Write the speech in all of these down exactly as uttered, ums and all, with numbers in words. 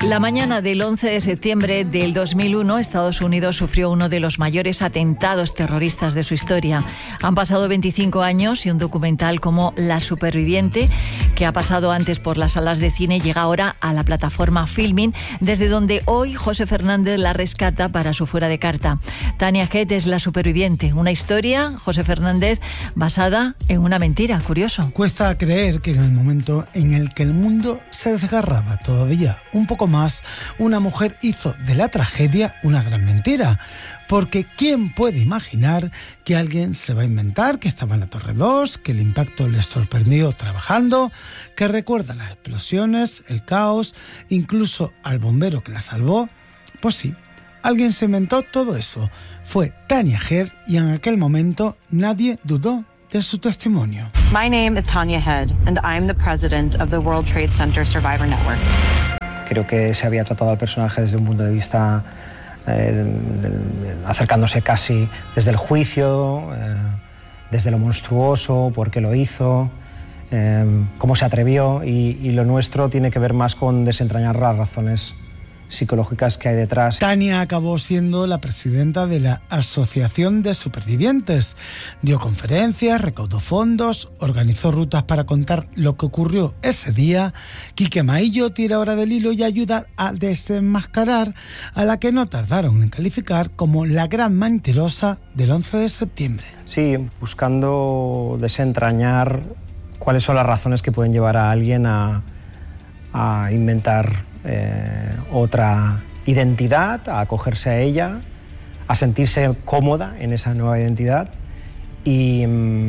La mañana del once de septiembre del dos mil uno, Estados Unidos sufrió uno de los mayores atentados terroristas de su historia. Han pasado veinticinco años y un documental como La Superviviente, que ha pasado antes por las salas de cine, llega ahora a la plataforma Filmin, desde donde hoy José Fernández la rescata para su Fuera de Carta. Tania Head es La Superviviente, una historia, José Fernández, basada en una mentira. Curioso. Cuesta creer que en el momento en el que el mundo se desgarraba todavía un poco más, una mujer hizo de la tragedia una gran mentira. Porque ¿quién puede imaginar que alguien se va a inventar que estaba en la Torre dos, que el impacto les sorprendió trabajando, que recuerda las explosiones, el caos, incluso al bombero que la salvó? Pues sí, alguien se inventó todo eso. Fue Tania Head y en aquel momento nadie dudó de su testimonio. My name is Tanya Head and I'm the president of the World Trade Center Survivor Network. Creo que se había tratado al personaje desde un punto de vista eh, acercándose casi desde el juicio, eh, desde lo monstruoso, por qué lo hizo, eh, cómo se atrevió, y, y lo nuestro tiene que ver más con desentrañar las razones psicológicas que hay detrás. Tania acabó siendo la presidenta de la Asociación de Supervivientes. Dio conferencias, recaudó fondos, organizó rutas para contar lo que ocurrió ese día. Quique Maillo tira ahora del hilo y ayuda a desenmascarar a la que no tardaron en calificar como la gran mentirosa del once de septiembre. Sí, buscando desentrañar cuáles son las razones que pueden llevar a alguien a, a inventar Eh, otra identidad, a acogerse a ella, a sentirse cómoda en esa nueva identidad y,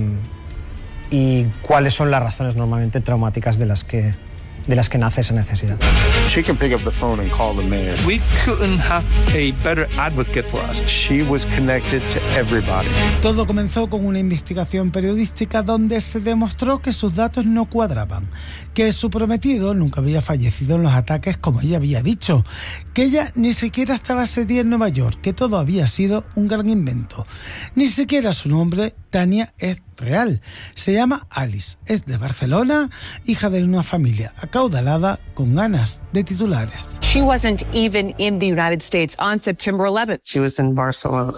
y cuáles son las razones normalmente traumáticas de las que de las que nace esa necesidad. She can pick up the phone and call the mayor. We couldn't have a better advocate for us. She was connected to everybody. Todo comenzó con una investigación periodística donde se demostró que sus datos no cuadraban, que su prometido nunca había fallecido en los ataques como ella había dicho, que ella ni siquiera estaba ese día en Nueva York, que todo había sido un gran invento. Ni siquiera su nombre, Tania, es real. Se llama Alice, es de Barcelona, hija de una familia acaudalada con ganas de titulares. She wasn't even in the United States on September eleventh. She was in Barcelona.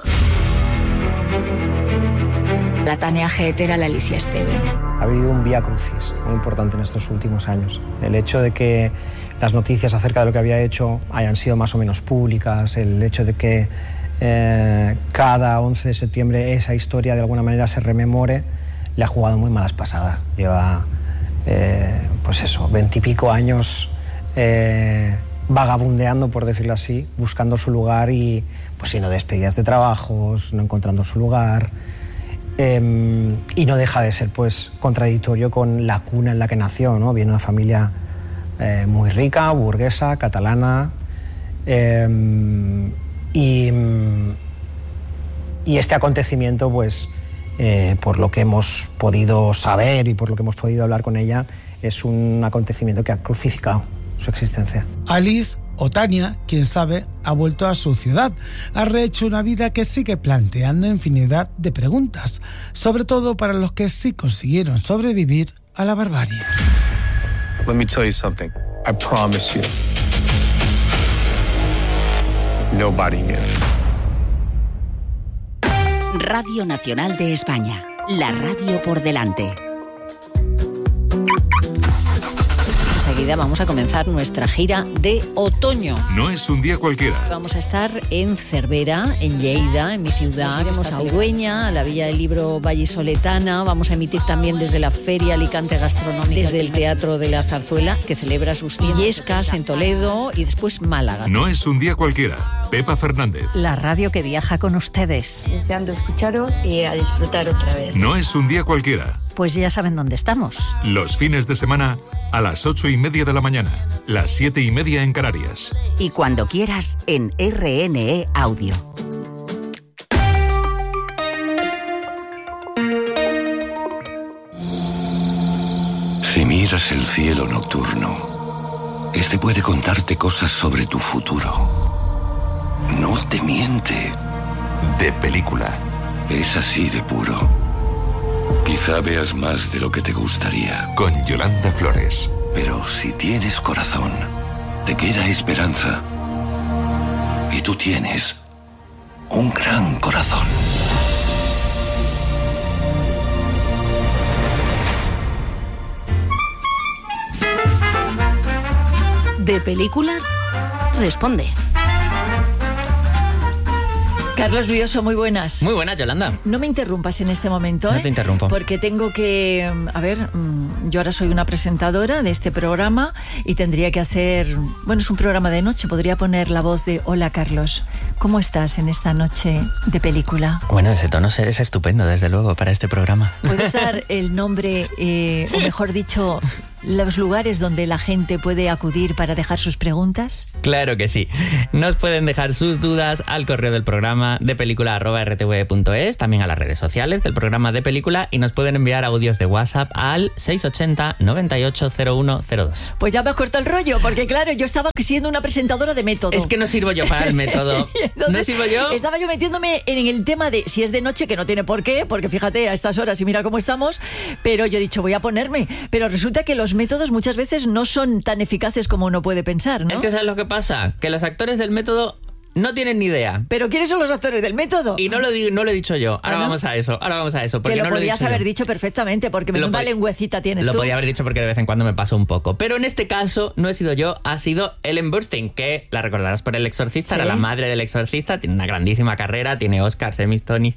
La Tania Head era la Alicia Esteve. Ha habido un vía crucis muy importante en estos últimos años. El hecho de que las noticias acerca de lo que había hecho hayan sido más o menos públicas, el hecho de que eh, cada once de septiembre esa historia de alguna manera se rememore, le ha jugado muy malas pasadas. Lleva, eh, pues eso, veintipico años eh, vagabundeando, por decirlo así, buscando su lugar y pues siendo despedidas de trabajos, no encontrando su lugar. Eh, y no deja de ser pues contradictorio con la cuna en la que nació, ¿no? Viene de una familia eh, muy rica, burguesa, catalana, eh, y, y este acontecimiento pues eh, por lo que hemos podido saber y por lo que hemos podido hablar con ella, es un acontecimiento que ha crucificado su existencia. Alice, o Tania, quién sabe, ha vuelto a su ciudad, ha rehecho una vida que sigue planteando infinidad de preguntas, sobre todo para los que sí consiguieron sobrevivir a la barbarie. Let me tell you something. I promise you. Nobody knew. Radio Nacional de España. La radio por delante. Enseguida vamos a comenzar nuestra gira de otoño. No es un día cualquiera. Vamos a estar en Cervera, en Lleida, en mi ciudad. Iremos a Ugüeña, a la Villa del Libro vallisoletana. Vamos a emitir también desde la Feria Alicante Gastronómica, desde el Teatro de la Zarzuela, que celebra sus Illescas en Toledo, y después Málaga. No es un día cualquiera. Pepa Fernández. La radio que viaja con ustedes. Deseando escucharos y a disfrutar otra vez. No es un día cualquiera. Pues ya saben dónde estamos. Los fines de semana a las ocho y media de la mañana, las siete y media en Canarias. Y cuando quieras en R N E Audio. Si miras el cielo nocturno, este puede contarte cosas sobre tu futuro. No te miente. De película. Es así de puro. Quizá veas más de lo que te gustaría. Con Yolanda Flores. Pero si tienes corazón, te queda esperanza. Y tú tienes un gran corazón. De película, responde. Carlos Brioso, muy buenas. Muy buenas, Yolanda. No me interrumpas en este momento, ¿eh? No te interrumpo. Porque tengo que... A ver, yo ahora soy una presentadora de este programa y tendría que hacer... Bueno, es un programa de noche, podría poner la voz de Hola, Carlos. ¿Cómo estás en esta noche de película? Bueno, ese tono es estupendo, desde luego, para este programa. ¿Puedes dar el nombre, eh, o mejor dicho, los lugares donde la gente puede acudir para dejar sus preguntas? Claro que sí. Nos pueden dejar sus dudas al correo del programa de película arroba r t v punto es, también a las redes sociales del programa de película, y nos pueden enviar audios de WhatsApp al seis ochenta, noventa y ocho, cero uno cero dos. Pues ya me has cortado el rollo, porque claro, yo estaba siendo una presentadora de método. Es que no sirvo yo para el método. ¿No sirvo yo? Estaba yo metiéndome en el tema de si es de noche, que no tiene por qué, porque fíjate, a estas horas y mira cómo estamos, pero yo he dicho, voy a ponerme. Pero resulta que los métodos muchas veces no son tan eficaces como uno puede pensar, ¿no? Es que ¿sabes lo que pasa? Que los actores del método no tienen ni idea. ¿Pero quiénes son los actores del método? Y no lo, digo, no lo he dicho yo. Ahora ¿Ah, no? vamos a eso. Ahora vamos a eso. Porque que lo no podías lo he dicho haber yo. dicho perfectamente, porque menuda pod- lengüecita tienes lo tú. Lo podía haber dicho porque de vez en cuando me paso un poco. Pero en este caso no he sido yo, ha sido Ellen Burstyn, que la recordarás por El Exorcista, ¿sí? Era la madre del Exorcista, tiene una grandísima carrera, tiene Oscars, Emmys, Tony.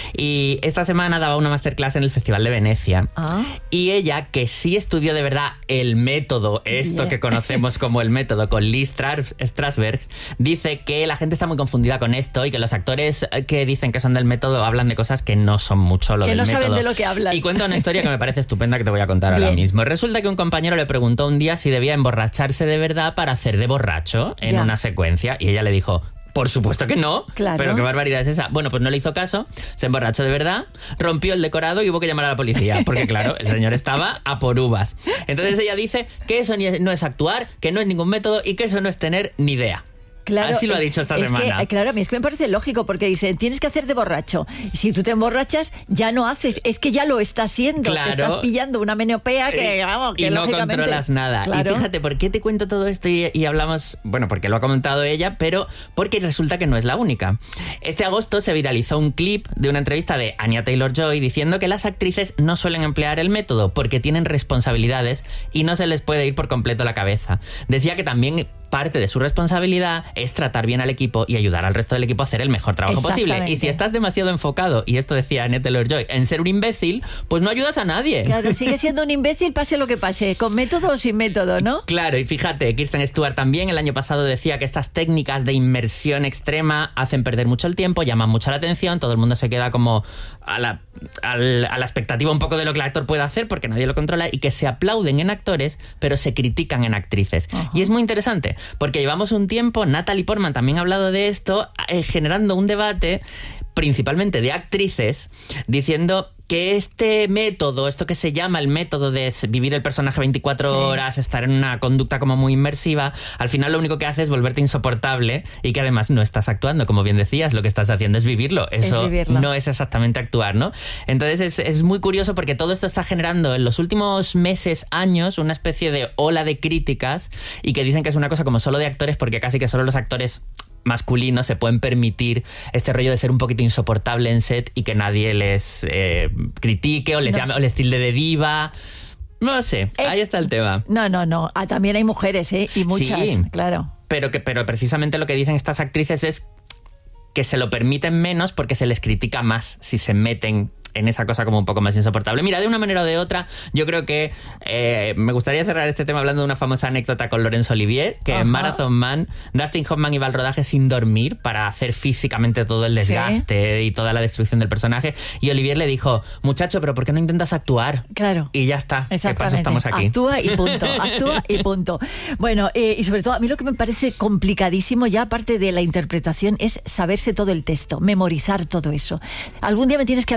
Y esta semana daba una masterclass en el Festival de Venecia. Ah. Y ella, que sí estudió de verdad el método, esto yeah. que conocemos como el método, con Lee Strasberg, dice que la gente está muy confundida con con esto y que los actores que dicen que son del método hablan de cosas que no son mucho lo que del no método. saben de lo que hablan. Y cuenta una historia que me parece estupenda que te voy a contar Bien. ahora mismo. Resulta que un compañero le preguntó un día si debía emborracharse de verdad para hacer de borracho en ya. una secuencia y ella le dijo... Por supuesto que no, claro. Pero qué barbaridad es esa. Bueno, pues no le hizo caso, se emborrachó de verdad, rompió el decorado y hubo que llamar a la policía, porque claro, el señor estaba a por uvas. Entonces ella dice que eso no es actuar, que no es ningún método y que eso no es tener ni idea. Claro, así lo ha dicho esta es semana. Que, claro, a mí es que me parece lógico, porque dice, tienes que hacer de borracho. Y si tú te emborrachas, ya no haces. Es que ya lo estás haciendo. Claro. Te estás pillando una menopea que, vamos, que y no lógicamente... controlas nada. Claro. Y fíjate, ¿por qué te cuento todo esto y, y hablamos? Bueno, porque lo ha comentado ella, pero porque resulta que no es la única. Este agosto se viralizó un clip de una entrevista de Anya Taylor-Joy diciendo que las actrices no suelen emplear el método porque tienen responsabilidades y no se les puede ir por completo la cabeza. Decía que también... parte de su responsabilidad es tratar bien al equipo y ayudar al resto del equipo a hacer el mejor trabajo posible. Y si estás demasiado enfocado, y esto decía Anya Taylor-Joy, en ser un imbécil, pues no ayudas a nadie. Claro, sigue siendo un imbécil, pase lo que pase, con método o sin método, ¿no? Claro, y fíjate, Kristen Stewart también el año pasado decía que estas técnicas de inmersión extrema hacen perder mucho el tiempo, llaman mucho la atención, todo el mundo se queda como a la, a la, a la expectativa un poco de lo que el actor puede hacer, porque nadie lo controla, y que se aplauden en actores, pero se critican en actrices. Uh-huh. Y es muy interesante, porque llevamos un tiempo, Natalie Portman también ha hablado de esto, eh, generando un debate principalmente de actrices, diciendo que este método, esto que se llama el método de vivir el personaje veinticuatro sí. horas, estar en una conducta como muy inmersiva, al final lo único que hace es volverte insoportable y que además no estás actuando, como bien decías, lo que estás haciendo es vivirlo. Eso es vivirlo. No es exactamente actuar, ¿no? Entonces es, es muy curioso porque todo esto está generando en los últimos meses, años, una especie de ola de críticas y que dicen que es una cosa como solo de actores, porque casi que solo los actores masculinos se pueden permitir este rollo de ser un poquito insoportable en set y que nadie les eh, critique o les no. llame o les tilde de diva. No lo sé, es... ahí está el tema. No, no, no. Ah, también hay mujeres, ¿eh? Y muchas, sí, claro. Pero, que, pero precisamente lo que dicen estas actrices es que se lo permiten menos porque se les critica más si se meten en esa cosa como un poco más insoportable. Mira, de una manera o de otra, yo creo que eh, me gustaría cerrar este tema hablando de una famosa anécdota con Laurence Olivier, que Ajá. en Marathon Man, Dustin Hoffman iba al rodaje sin dormir para hacer físicamente todo el desgaste ¿Sí? y toda la destrucción del personaje, y Olivier le dijo, muchacho, pero ¿por qué no intentas actuar? Claro. Y ya está, ¿qué pasa? Estamos aquí. Actúa y punto, actúa y punto. Bueno, eh, y sobre todo, a mí lo que me parece complicadísimo, ya aparte de la interpretación, es saberse todo el texto, memorizar todo eso. Algún día me tienes que hablar de esa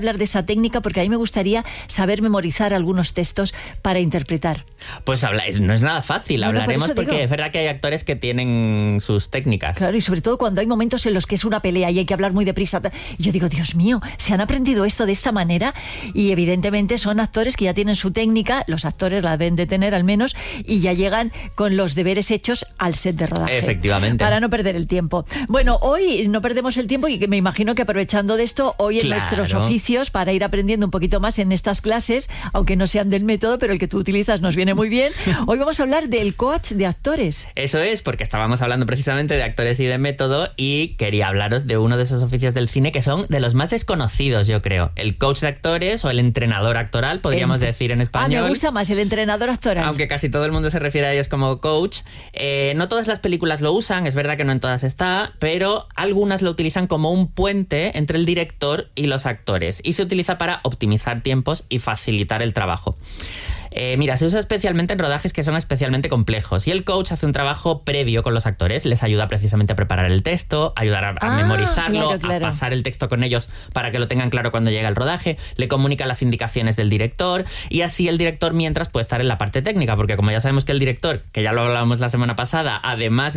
técnica? Porque a mí me gustaría saber memorizar algunos textos para interpretar. Pues habla, no es nada fácil, no, hablaremos no, por porque digo. es verdad que hay actores que tienen sus técnicas. Claro, y sobre todo cuando hay momentos en los que es una pelea y hay que hablar muy deprisa. Y yo digo, Dios mío, ¿se han aprendido esto de esta manera? Y evidentemente son actores que ya tienen su técnica, los actores la deben de tener al menos, y ya llegan con los deberes hechos al set de rodaje. Efectivamente. Para no perder el tiempo. Bueno, hoy no perdemos el tiempo y me imagino que aprovechando de esto, hoy en Claro. nuestros oficios, para ir aprendiendo un poquito más en estas clases, aunque no sean del método, pero el que tú utilizas nos viene muy bien, hoy vamos a hablar del coach de actores. Eso es, porque estábamos hablando precisamente de actores y de método y quería hablaros de uno de esos oficios del cine que son de los más desconocidos, yo creo. El coach de actores o el entrenador actoral, podríamos Ent- decir en español. Ah, me gusta más el entrenador actoral. Aunque casi todo el mundo se refiere a ellos como coach. Eh, no todas las películas lo usan, es verdad que no en todas está, pero algunas lo utilizan como un puente entre el director y los actores y se utiliza para optimizar tiempos y facilitar el trabajo. Eh, mira, se usa especialmente en rodajes que son especialmente complejos y el coach hace un trabajo previo con los actores, les ayuda precisamente a preparar el texto, ayudar a, a Ah, memorizarlo, claro, claro. a pasar el texto con ellos para que lo tengan claro cuando llega el rodaje, le comunica las indicaciones del director y así el director mientras puede estar en la parte técnica, porque como ya sabemos que el director, que ya lo hablábamos la semana pasada, además